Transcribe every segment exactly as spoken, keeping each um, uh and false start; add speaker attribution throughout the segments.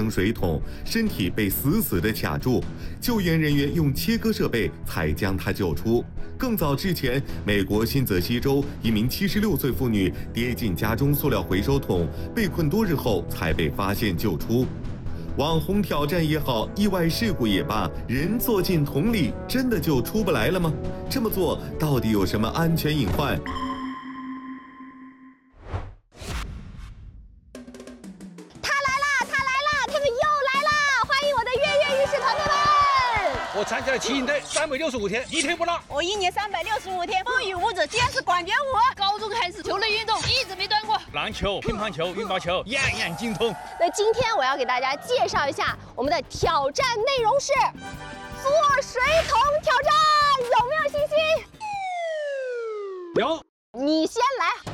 Speaker 1: 成水桶，身体被死死地卡住。救援人员用切割设备才将他救出。更早之前，美国新泽西州一名七十六岁妇女跌进家中塑料回收桶，被困多日后才被发现救出。网红挑战也好，意外事故也罢，人坐进桶里真的就出不来了吗？这么做到底有什么安全隐患？
Speaker 2: 我参加了骑行队三百六十五天，一天不落。
Speaker 3: 我一年三百六十五天风雨无阻，今天是管弦舞。
Speaker 4: 高中开始球类运动一直没断过，
Speaker 2: 篮球、乒乓球、羽毛球样样精通。
Speaker 3: 那今天我要给大家介绍一下我们的挑战内容是做水桶挑战，有没有信心？
Speaker 2: 有。
Speaker 3: 你先来。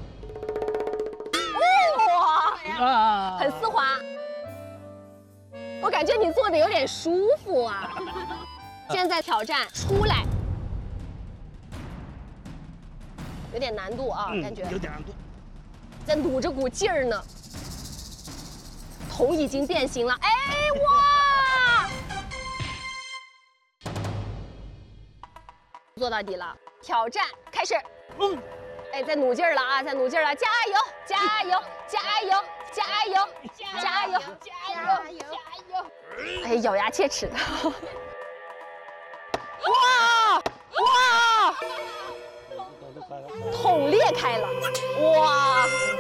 Speaker 3: 哇，啊，很丝滑。我感觉你做的有点舒服啊。现在挑战出来，有点难度啊，
Speaker 2: 嗯、
Speaker 3: 感觉
Speaker 2: 有点难度，
Speaker 3: 在努着股劲儿呢。桶已经变形了，哎哇！做到底了，挑战开始。嗯，哎，在努劲儿了啊，在努劲儿了，加油，加油，加油，加油，加油，加油，加油！哎，咬牙切齿的。哇哇！桶裂开了，哇！